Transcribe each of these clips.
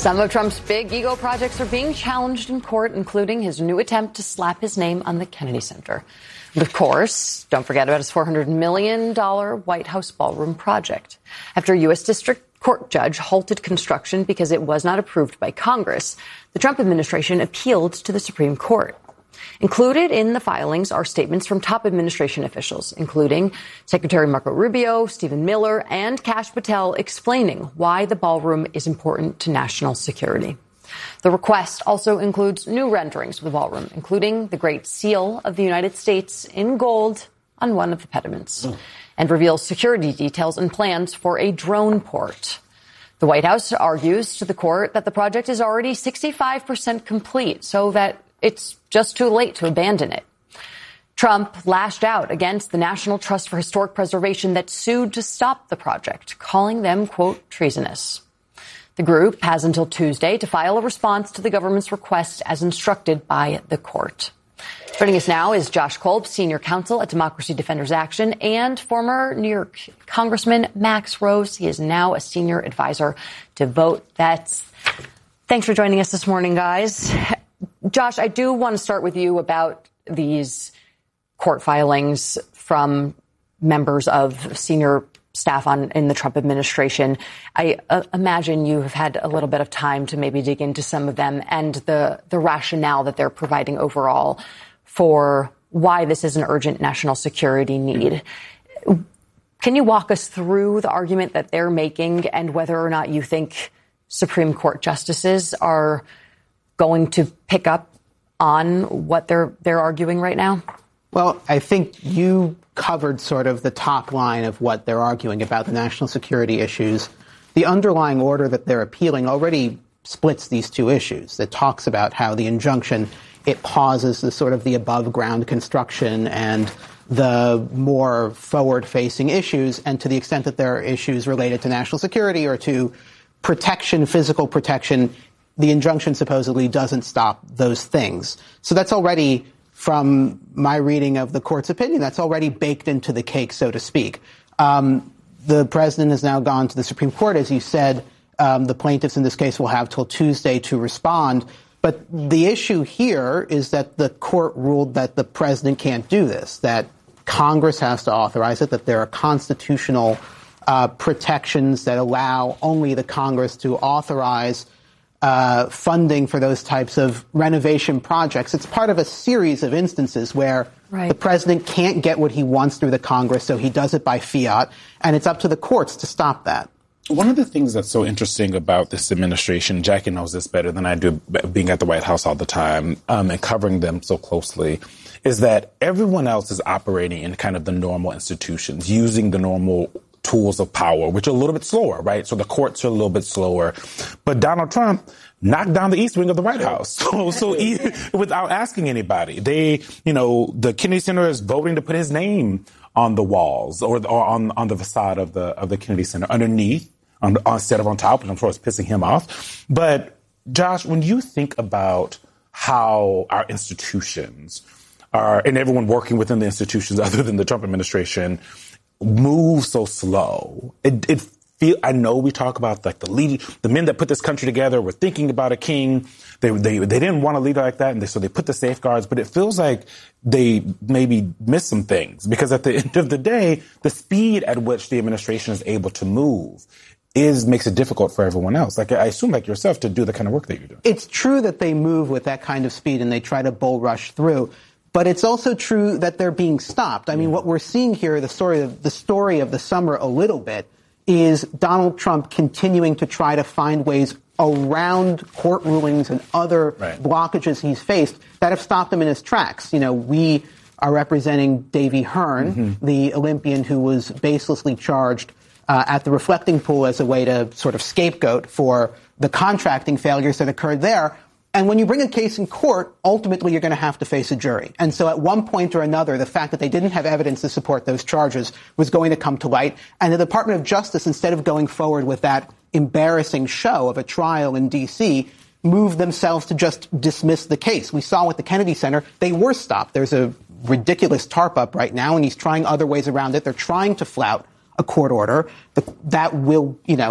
Some of Trump's big ego projects are being challenged in court, including his new attempt to slap his name on the Kennedy Center. And of course, don't forget about his $400 million White House ballroom project. After a U.S. District Court judge halted construction because it was not approved by Congress, the Trump administration appealed to the Supreme Court. Included in the filings are statements from top administration officials, including Secretary Marco Rubio, Stephen Miller, and Kash Patel, explaining why the ballroom is important to national security. The request also includes new renderings of the ballroom, including the Great Seal of the United States in gold on one of the pediments, and reveals security details and plans for a drone port. The White House argues to the court that the project is already 65% complete, so that it's just too late to abandon it. Trump lashed out against the National Trust for Historic Preservation that sued to stop the project, calling them, quote, treasonous. The group has until Tuesday to file a response to the government's request as instructed by the court. Joining us now is Josh Kolb, senior counsel at Democracy Defenders Action, and former New York Congressman Max Rose. He is now a senior advisor to Vote That's. Thanks for joining us this morning, guys. Josh, I do want to start with you about these court filings from members of senior staff in the Trump administration. I imagine you have had a little bit of time to maybe dig into some of them and the rationale that they're providing overall for why this is an urgent national security need. Can you walk us through the argument that they're making and whether or not you think Supreme Court justices are going to pick up on what they're arguing right now? Well, I think you covered sort of the top line of what they're arguing about the national security issues. The underlying order that they're appealing already splits these two issues. It talks about how the injunction, it pauses the sort of the above ground construction and the more forward-facing issues, and to the extent that there are issues related to national security or to protection, physical protection, the injunction supposedly doesn't stop those things. So that's already, from my reading of the court's opinion, that's already baked into the cake, so to speak. The president has now gone to the Supreme Court. As you said, the plaintiffs in this case will have till Tuesday to respond. But the issue here is that the court ruled that the president can't do this, that Congress has to authorize it, that there are constitutional protections that allow only the Congress to authorize funding for those types of renovation projects. It's part of a series of instances where the president can't get what he wants through the Congress, so he does it by fiat, and it's up to the courts to stop that. One of the things that's so interesting about this administration, Jackie knows this better than I do, being at the White House all the time and covering them so closely, is that everyone else is operating in kind of the normal institutions, using the normal tools of power, which are a little bit slower, right? So the courts are a little bit slower. But Donald Trump knocked down the East Wing of the White House. So without asking anybody, the Kennedy Center is voting to put his name on the walls or on the facade of the Kennedy Center underneath, instead of on top, and I'm sure it's pissing him off. But Josh, when you think about how our institutions are, and everyone working within the institutions other than the Trump administration, move so slow. I know we talk about like the men that put this country together were thinking about a king. They didn't want a leader like that, and so they put the safeguards. But it feels like they maybe missed some things, because at the end of the day, the speed at which the administration is able to move makes it difficult for everyone else. Like I assume, like yourself, to do the kind of work that you're doing. It's true that they move with that kind of speed and they try to bull rush through. But it's also true that they're being stopped. I mean, what we're seeing here, the story of the summer a little bit, is Donald Trump continuing to try to find ways around court rulings and other blockages he's faced that have stopped him in his tracks. You know, we are representing Davy Hearn, the Olympian who was baselessly charged at the reflecting pool as a way to sort of scapegoat for the contracting failures that occurred there. And when you bring a case in court, ultimately you're going to have to face a jury. And so at one point or another, the fact that they didn't have evidence to support those charges was going to come to light. And the Department of Justice, instead of going forward with that embarrassing show of a trial in D.C., moved themselves to just dismiss the case. We saw with the Kennedy Center, they were stopped. There's a ridiculous tarp up right now, and he's trying other ways around it. They're trying to flout a court order that will,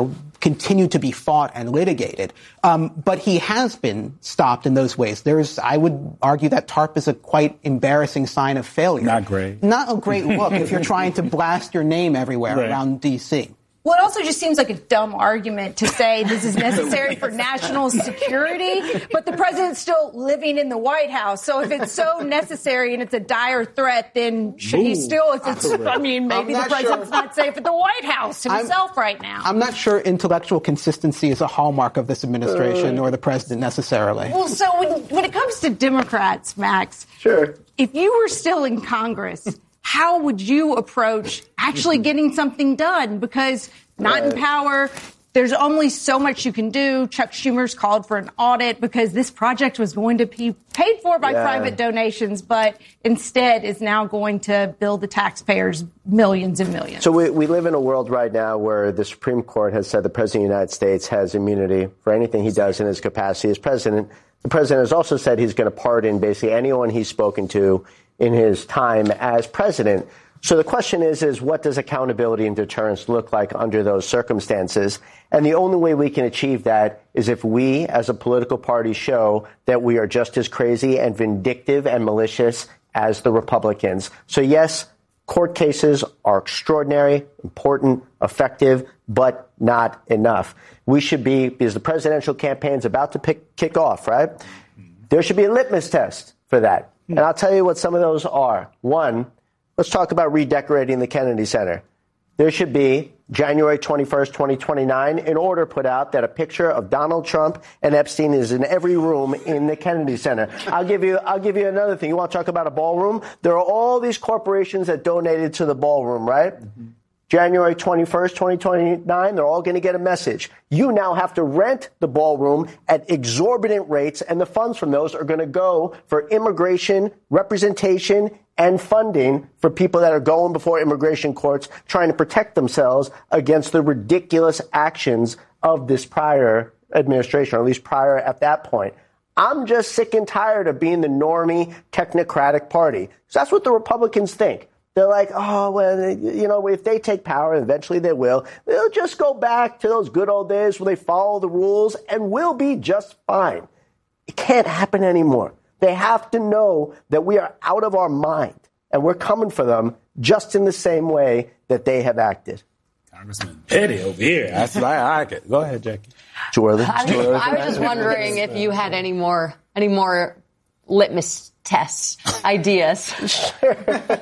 continue to be fought and litigated. But he has been stopped in those ways. I would argue that TARP is a quite embarrassing sign of failure. Not great. Not a great look if you're trying to blast your name everywhere around D.C. Well, it also just seems like a dumb argument to say this is necessary for national security, but the president's still living in the White House. So if it's so necessary and it's a dire threat, then should he still, maybe the president's not safe at the White House himself right now. I'm not sure intellectual consistency is a hallmark of this administration or the president necessarily. Well, so when it comes to Democrats, Max, if you were still in Congress, how would you approach actually getting something done? Because not in power, there's only so much you can do. Chuck Schumer's called for an audit because this project was going to be paid for by private donations, but instead is now going to bill the taxpayers millions and millions. So we live in a world right now where the Supreme Court has said the President of the United States has immunity for anything he does in his capacity as president. The president has also said he's going to pardon basically anyone he's spoken to in his time as president. So the question is what does accountability and deterrence look like under those circumstances? And the only way we can achieve that is if we, as a political party, show that we are just as crazy and vindictive and malicious as the Republicans. So yes, court cases are extraordinary, important, effective, but not enough. We should be, because the presidential campaign is about to kick off, right? There should be a litmus test for that. And I'll tell you what some of those are. One, let's talk about redecorating the Kennedy Center. There should be, January 21st, 2029, an order put out that a picture of Donald Trump and Epstein is in every room in the Kennedy Center. I'll give you another thing. You want to talk about a ballroom? There are all these corporations that donated to the ballroom, right? Mm-hmm. January 21st, 2029, they're all going to get a message. You now have to rent the ballroom at exorbitant rates, and the funds from those are going to go for immigration, representation, and funding for people that are going before immigration courts trying to protect themselves against the ridiculous actions of this prior administration, or at least prior at that point. I'm just sick and tired of being the normie technocratic party. So that's what the Republicans think. They're like, oh, well, if they take power, and eventually they will, they'll just go back to those good old days where they follow the rules and we'll be just fine. It can't happen anymore. They have to know that we are out of our mind and we're coming for them just in the same way that they have acted. Congressman Petty over here. That's what I like it. Go ahead, Jackie. I was just wondering if you had any more litmus tests, ideas. Sure.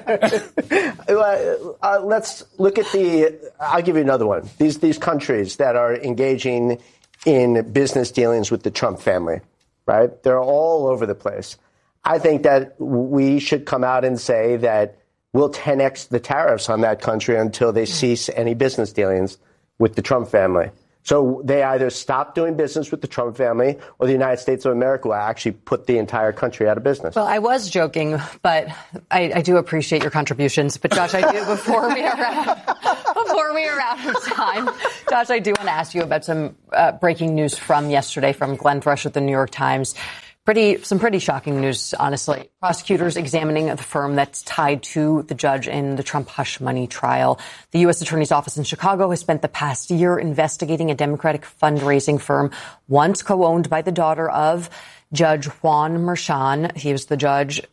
Let's look at I'll give you another one. These countries that are engaging in business dealings with the Trump family, right? They're all over the place. I think that we should come out and say that we'll 10x the tariffs on that country until they cease any business dealings with the Trump family. So they either stop doing business with the Trump family or the United States of America will actually put the entire country out of business. Well, I was joking, but I do appreciate your contributions. But Josh, I do, before we are out of time, Josh, I do want to ask you about some breaking news from yesterday from Glenn Thrush at the New York Times. Some pretty shocking news, honestly. Prosecutors examining the firm that's tied to the judge in the Trump hush money trial. The U.S. Attorney's Office in Chicago has spent the past year investigating a Democratic fundraising firm once co-owned by the daughter of Judge Juan Merchan. He was the judge